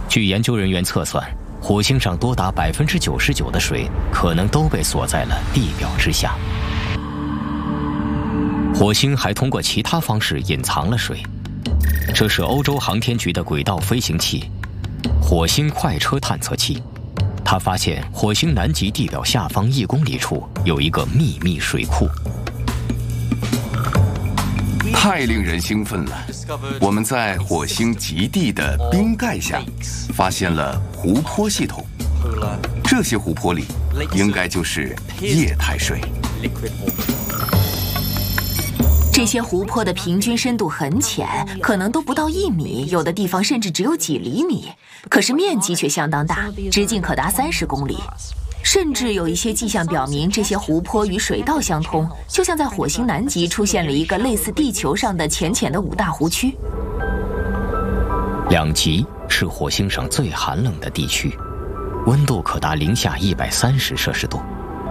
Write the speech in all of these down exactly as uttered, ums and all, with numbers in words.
据研究人员测算，火星上多达百分之九十九的水可能都被锁在了地表之下。火星还通过其他方式隐藏了水，这是欧洲航天局的轨道飞行器——火星快车探测器。它发现火星南极地表下方一公里处有一个秘密水库。 太令人兴奋了！我们在火星极地的冰盖下发现了湖泊系统，这些湖泊里应该就是液态水。 这些湖泊的平均深度很浅，可能都不到一米，有的地方甚至只有几厘米。可是面积却相当大，直径可达三十公里。甚至有一些迹象表明，这些湖泊与水道相通，就像在火星南极出现了一个类似地球上的浅浅的五大湖区。 两极是火星上最寒冷的地区，温度可达零下一百三十摄氏度。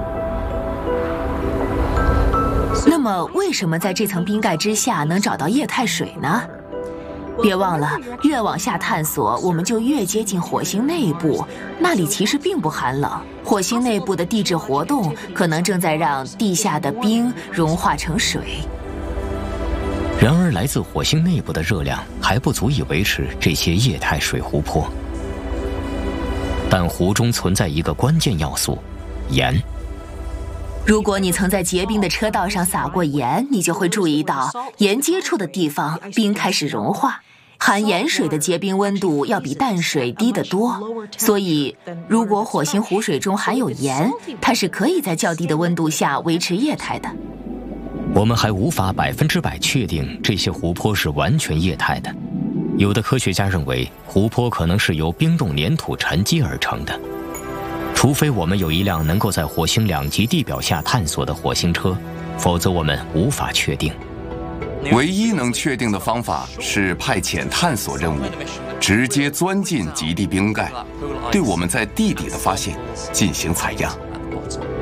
那么，为什么在这层冰盖之下能找到液态水呢？别忘了，越往下探索，我们就越接近火星内部，那里其实并不寒冷。火星内部的地质活动可能正在让地下的冰融化成水。 然而，来自火星内部的热量还不足以维持这些液态水湖泊。但湖中存在一个关键要素——盐。 如果你曾在结冰的车道上撒过盐，你就会注意到，盐接触的地方冰开始融化。含盐水的结冰温度要比淡水低得多，所以如果火星湖水中含有盐，它是可以在较低的温度下维持液态的。 我们还无法百分之百确定这些湖泊是完全液态的。有的科学家认为，湖泊可能是由冰冻粘土沉积而成的。除非我们有一辆能够在火星两极地表下探索的火星车，否则我们无法确定。 唯一能确定的方法是派遣探索任务，直接钻进极地冰盖，对我们在地底的发现进行采样。